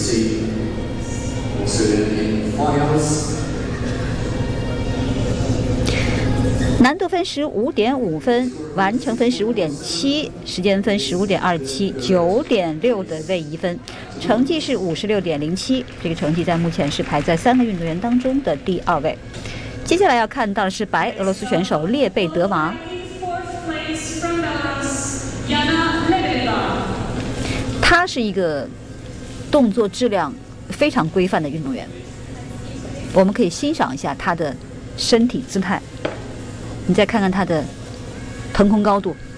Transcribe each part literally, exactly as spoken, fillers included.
难度分十五点五分，完成分十五点七，时间分十五点二七，九点六的位移分，成绩是五十六点零七。这个成绩在目前是排在三个运动员当中的第二位。接下来要看到的是白俄罗斯选手列贝德娃，她是一个动作质量非常规范的运动员。我们可以欣赏一下她的身体姿态。你再看看它的腾空高度，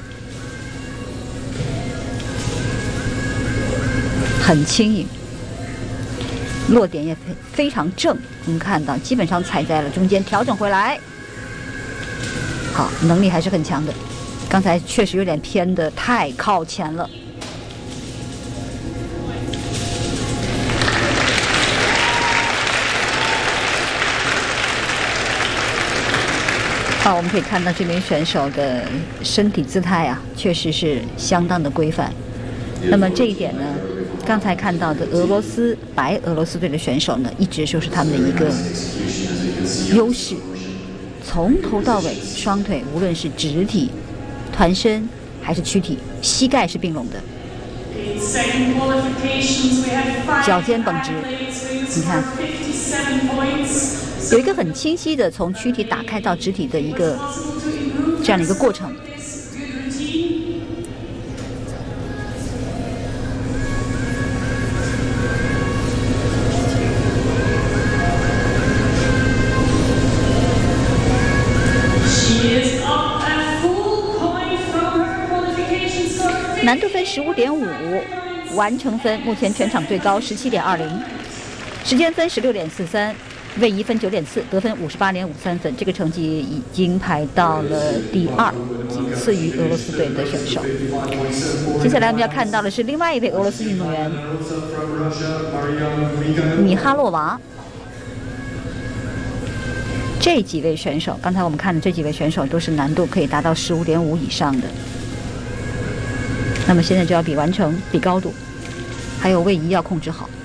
很轻盈，落点也非非常正。我们看到基本上踩在了中间，调整回来，好，能力还是很强的。刚才确实有点偏的太靠前了。好，我们可以看到这名选手的身体姿态啊，确实是相当的规范。那么这一点呢，刚才看到的俄罗斯白俄罗斯队的选手呢，一直就是他们的一个优势，从头到尾，双腿无论是直体、团身还是躯体，膝盖是并拢的，脚尖绷直，你看。有一个很清晰的从躯体打开到直体的一个这样的一个过程。难度分十五点五，完成分目前全场最高十七点二零，时间分十六点四三。位移分九点四，得分五十八点五三分，这个成绩已经排到了第二，仅次于俄罗斯队的选手。接下来我们要看到的是另外一位俄罗斯运动员米哈洛娃。这几位选手，刚才我们看的这几位选手都是难度可以达到十五点五以上的。那么现在就要比完成，比高度，还有位移要控制好。